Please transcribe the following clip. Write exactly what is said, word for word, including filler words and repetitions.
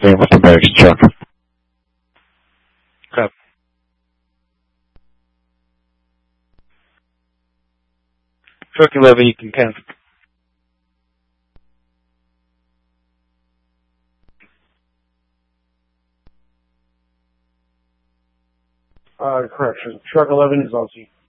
Yeah, what's the bags, Chuck? Okay. Truck eleven, you can count. Uh, correction. Truck eleven is on scene.